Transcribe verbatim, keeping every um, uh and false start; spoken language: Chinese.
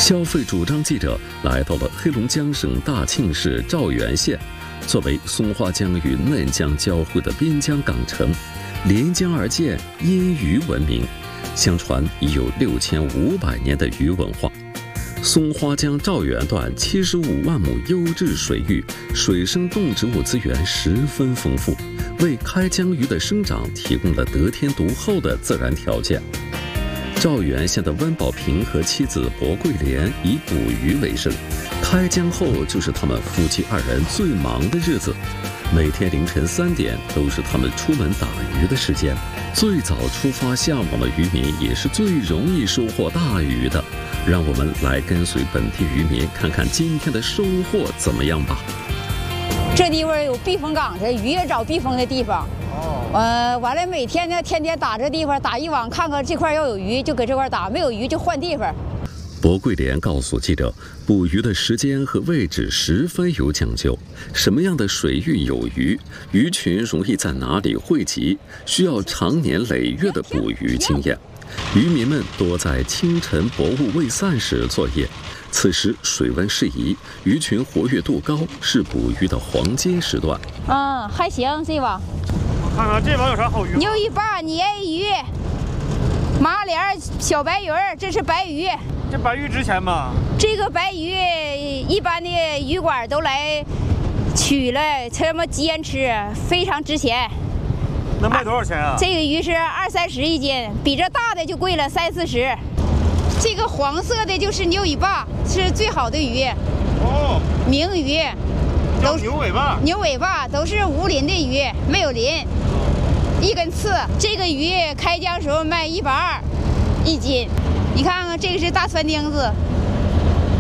消费主张记者来到了黑龙江省大庆市肇源县，作为松花江与嫩江交汇的边疆港城，连江而建，因渔闻名。相传已有六千五百年的渔文化。松花江肇源段七十五万亩优质水域，水生动植物资源十分丰富，为开江鱼的生长提供了得天独厚的自然条件。肇源县的温保平和妻子薄桂莲以捕鱼为生，开江后就是他们夫妻二人最忙的日子。每天凌晨三点都是他们出门打鱼的时间，最早出发下网的渔民也是最容易收获大鱼的。让我们来跟随本地渔民看看今天的收获怎么样吧。 这地方有避风港，这鱼也找避风的地方。哦。呃，完了每天呢，天天打这地方打一网，看看这块要有鱼就搁这块打，没有鱼就换地方。 薄桂莲告诉记者，捕鱼的时间和位置十分有讲究，什么样的水域有鱼，鱼群容易在哪里汇集，需要长年累月的捕鱼经验。渔民们多在清晨薄雾未散时作业，此时水温适宜，鱼群活跃度高，是捕鱼的黄金时段。 嗯，还行，这网。 我看看这网有啥好鱼？ 牛尾巴、鲶鱼、麻莲、小白鱼，这是白鱼。 这白鱼值钱吗？ 这个白鱼一般的鱼馆都来取了，这么煎吃，非常值钱。 能卖多少钱啊？ 这个鱼是二三十一斤，比这大的就贵了三四十。这个黄色的就是牛尾巴，是最好的鱼。 哦， 名鱼。 都牛尾巴。 牛尾巴都是无鳞的鱼，没有鳞，一根刺。这个鱼开江时候卖一百二一斤。你看看，这个是大船钉子，